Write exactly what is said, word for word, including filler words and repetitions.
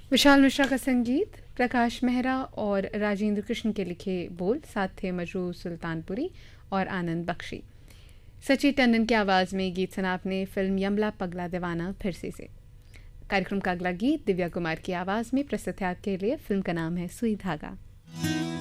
विशाल मिश्रा का संगीत, प्रकाश मेहरा और राजेंद्र कृष्ण के लिखे बोल, साथ थे मजरू सुल्तानपुरी और आनंद बख्शी। सची टंडन की आवाज़ में गीत सुना आपने फिल्म यमला पगला दीवाना फिर से से। कार्यक्रम का अगला गीत दिव्या कुमार की आवाज़ में प्रस्तुत है आपके लिए। फिल्म का नाम है सुई धागा।